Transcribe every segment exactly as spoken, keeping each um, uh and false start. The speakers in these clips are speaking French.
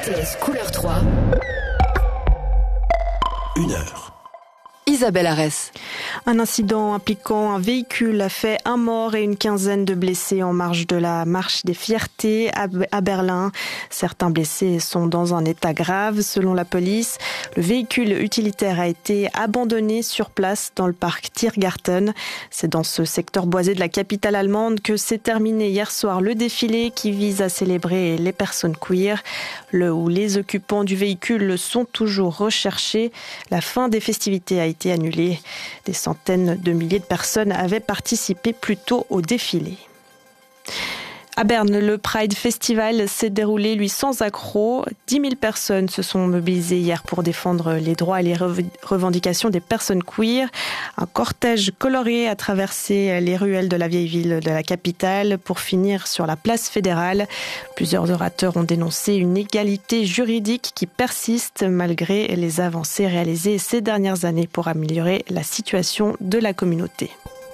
T S Couleur trois. Une heure. Isabelle Arès. Un incident impliquant un véhicule a fait un mort et une quinzaine de blessés en marge de la marche des fiertés à Berlin. Certains blessés sont dans un état grave selon la police. Le véhicule utilitaire a été abandonné sur place dans le parc Tiergarten. C'est dans ce secteur boisé de la capitale allemande que s'est terminé hier soir le défilé qui vise à célébrer les personnes queer. Le où les occupants du véhicule sont toujours recherchés. La fin des festivités a été annulée. Des centaines de milliers de personnes avaient participé plus tôt au défilé. À Berne, le Pride Festival s'est déroulé, lui, sans accroc. dix mille personnes se sont mobilisées hier pour défendre les droits et les revendications des personnes queer. Un cortège coloré a traversé les ruelles de la vieille ville de la capitale pour finir sur la place fédérale. Plusieurs orateurs ont dénoncé une égalité juridique qui persiste malgré les avancées réalisées ces dernières années pour améliorer la situation de la communauté.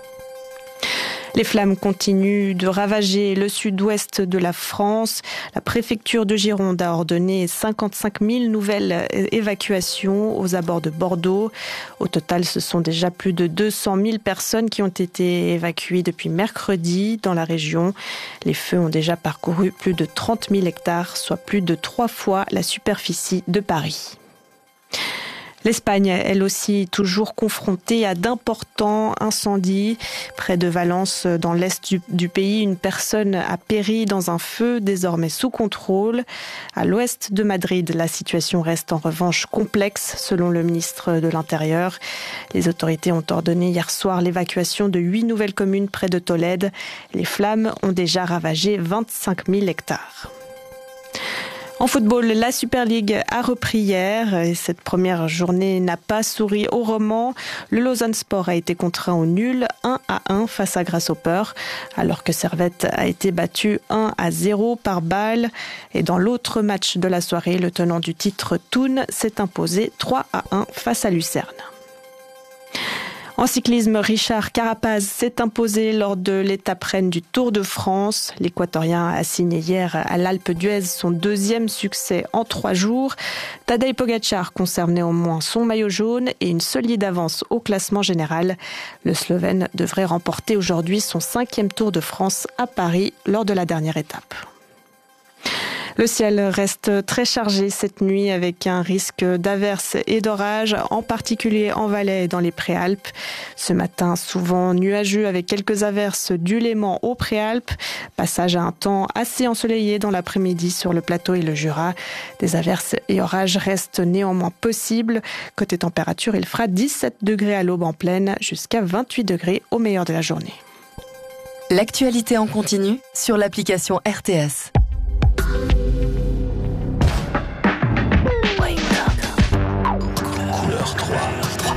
Les flammes continuent de ravager le sud-ouest de la France. La préfecture de Gironde a ordonné cinquante-cinq mille nouvelles évacuations aux abords de Bordeaux. Au total, ce sont déjà plus de deux cent mille personnes qui ont été évacuées depuis mercredi dans la région. Les feux ont déjà parcouru plus de trente mille hectares, soit plus de trois fois la superficie de Paris. L'Espagne, elle aussi, toujours confrontée à d'importants incendies. Près de Valence, dans l'est du, du pays, une personne a péri dans un feu désormais sous contrôle. À l'ouest de Madrid, la situation reste en revanche complexe, selon le ministre de l'Intérieur. Les autorités ont ordonné hier soir l'évacuation de huit nouvelles communes près de Tolède. Les flammes ont déjà ravagé vingt-cinq mille hectares. En football, la Super League a repris hier et cette première journée n'a pas souri au roman. Le Lausanne Sport a été contraint au nul un à un face à Grasshopper, alors que Servette a été battu un à zéro par Bâle. Et dans l'autre match de la soirée, le tenant du titre Thun s'est imposé trois à un face à Lucerne. En cyclisme, Richard Carapaz s'est imposé lors de l'étape reine du Tour de France. L'Équatorien a signé hier à l'Alpe d'Huez son deuxième succès en trois jours. Tadej Pogačar conserve néanmoins son maillot jaune et une solide avance au classement général. Le Slovène devrait remporter aujourd'hui son cinquième Tour de France à Paris lors de la dernière étape. Le ciel reste très chargé cette nuit avec un risque d'averses et d'orages, en particulier en Valais et dans les Préalpes. Ce matin, souvent nuageux avec quelques averses du Léman aux Préalpes. Passage à un temps assez ensoleillé dans l'après-midi sur le plateau et le Jura. Des averses et orages restent néanmoins possibles. Côté température, il fera dix-sept degrés à l'aube en plaine jusqu'à vingt-huit degrés au meilleur de la journée. L'actualité en continu sur l'application R T S.